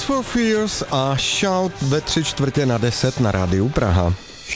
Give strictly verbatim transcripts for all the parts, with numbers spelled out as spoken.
for Fears a Shout ve tři čtvrtě na deset na rádiu Praha.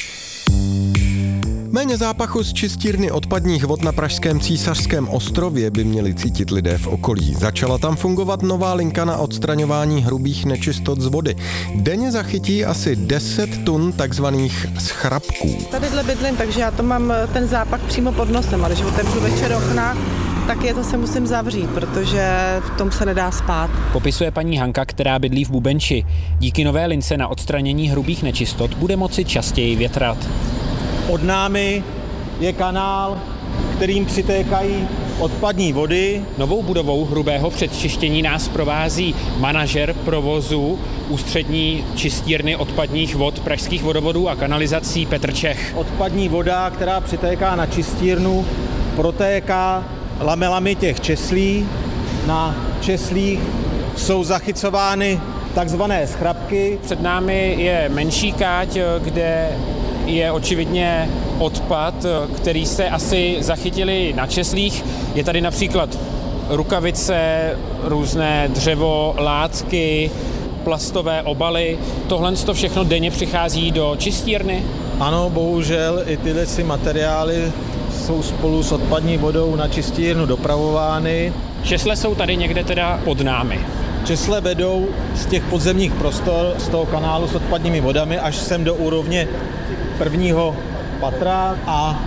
Méně zápachu z čistírny odpadních vod na pražském Císařském ostrově by měli cítit lidé v okolí. Začala tam fungovat nová linka na odstraňování hrubých nečistot z vody. Denně zachytí asi deset tun takzvaných schrapků. Tadyhle bydlím, takže já to mám ten zápach přímo pod nosem, ale když otevřu večer okna, tak je zase musím zavřít, protože v tom se nedá spát. Popisuje paní Hanka, která bydlí v Bubenči. Díky nové lince na odstranění hrubých nečistot bude moci častěji větrat. Pod námi je kanál, kterým přitékají odpadní vody. Novou budovou hrubého předčištění nás provází manažer provozu ústřední čistírny odpadních vod pražských vodovodů a kanalizací Petr Čech. Odpadní voda, která přitéká na čistírnu, protéká lamelami těch česlí. Na česlích jsou zachycovány takzvané schrapky. Před námi je menší káť, kde je očividně odpad, který se asi zachytili na česlích. Je tady například rukavice, různé dřevo, látky, plastové obaly. Tohle to všechno denně přichází do čistírny? Ano, bohužel i tyhle si materiály jsou spolu s odpadní vodou na čistírnu dopravovány. Česle jsou tady někde teda pod námi. Česle vedou z těch podzemních prostor, z toho kanálu s odpadními vodami až sem do úrovně prvního patra a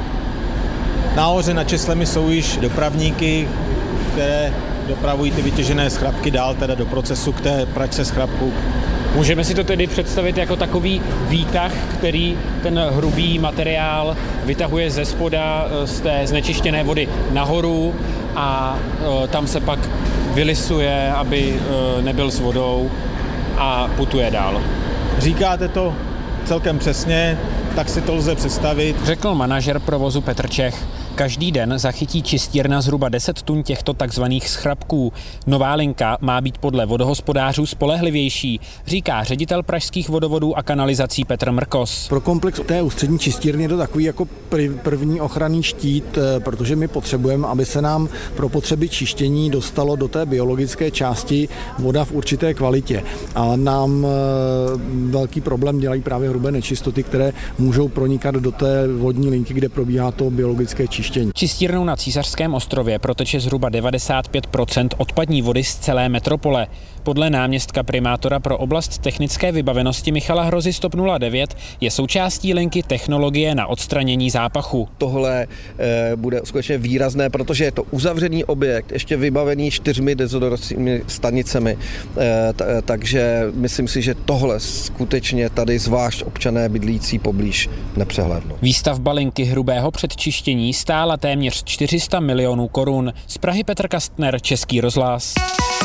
nahoře nad česlemi jsou již dopravníky, které dopravují ty vytěžené schrapky dál teda do procesu k té pračce schrapků. Můžeme si to tedy představit jako takový výtah, který ten hrubý materiál vytahuje ze spoda z té znečištěné vody nahoru a e, tam se pak vylisuje, aby e, nebyl s vodou a putuje dál. Říkáte to celkem přesně, tak si to lze představit. Řekl manažer provozu Petr Čech. Každý den zachytí čistírna zhruba deset tun těchto takzvaných schrapků. Nová linka má být podle vodohospodářů spolehlivější, říká ředitel pražských vodovodů a kanalizací Petr Mrkos. Pro komplex té ústřední čistírny je to takový jako první ochranný štít, protože my potřebujeme, aby se nám pro potřeby čištění dostalo do té biologické části voda v určité kvalitě. A nám velký problém dělají právě hrubé nečistoty, které můžou pronikat do té vodní linky, kde probíhá to biologické čištění. Čistírnou na Císařském ostrově proteče zhruba devadesát pět procent odpadní vody z celé metropole. Podle náměstka primátora pro oblast technické vybavenosti Michala Hrozy z TOP nula devět je součástí linky technologie na odstranění zápachu. Tohle e, bude skutečně výrazné, protože je to uzavřený objekt, ještě vybavený čtyřmi dezodoracími stanicemi, e, t, takže myslím si, že tohle skutečně tady zvlášť občané bydlící poblíž nepřehlédnou. Výstavba linky hrubého předčištění stála téměř čtyři sta milionů korun. Z Prahy Petr Kastner, Český rozhlas.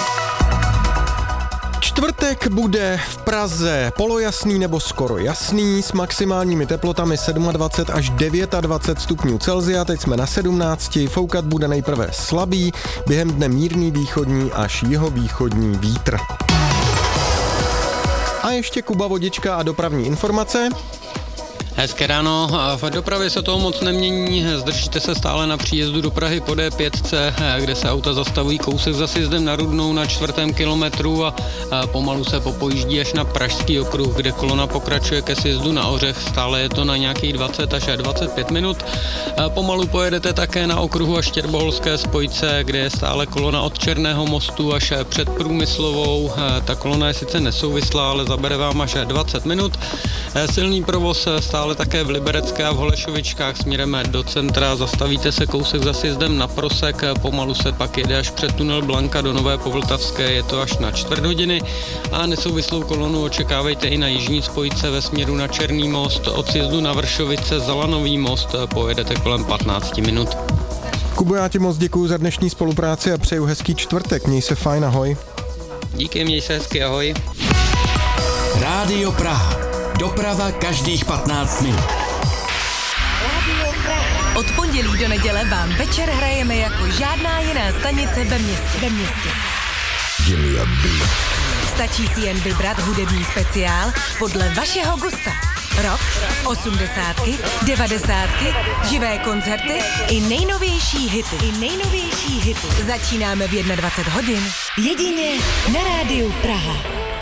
Čtvrtek bude v Praze polojasný nebo skoro jasný s maximálními teplotami dvacet sedm až dvacet devět stupňů Celsia, teď jsme na sedmnácti, foukat bude nejprve slabý, během dne mírný východní až jihovýchodní vítr. A ještě Kuba Vodička a dopravní informace. Hezké ráno, v dopravě se toho moc nemění, zdržíte se stále na příjezdu do Prahy po D pět, kde se auta zastavují kousek za sjezdem na Rudnou na čtvrtém kilometru a pomalu se popojíždí až na Pražský okruh, kde kolona pokračuje ke sjezdu na Ořech, stále je to na nějakých dvacet až dvacet pět minut. Pomalu pojedete také na okruhu až Štěrboholské spojce, kde je stále kolona od Černého mostu až před Průmyslovou. Ta kolona je sice nesouvislá, ale zabere vám až dvacet minut. Silný provoz stále ale také v Liberecké a v Holešovičkách směrem do centra. Zastavíte se kousek za sjezdem na Prosek, pomalu se pak jede až před tunel Blanka do Nové Povltavské, je to až na čtvrt hodiny a nesouvislou kolonu očekávejte i na jižní spojce ve směru na Černý most. Od sjezdu na Vršovice za Lanový most pojedete kolem patnáct minut. Kubo, já ti moc děkuju za dnešní spolupráci a přeju hezký čtvrtek. Měj se fajn, ahoj. Díky, měj se hezky, ahoj. Rádio Praha. Doprava každých patnáct minut. Od pondělí do neděle vám večer hrajeme jako žádná jiná stanice ve městě. Ve městě. Stačí si jen vybrat hudební speciál podle vašeho gusta. Rock, osmdesátky, devadesátky, živé koncerty i nejnovější hity. I nejnovější hity. Začínáme v dvacet jedna hodin. Jedině na Rádiu Praha.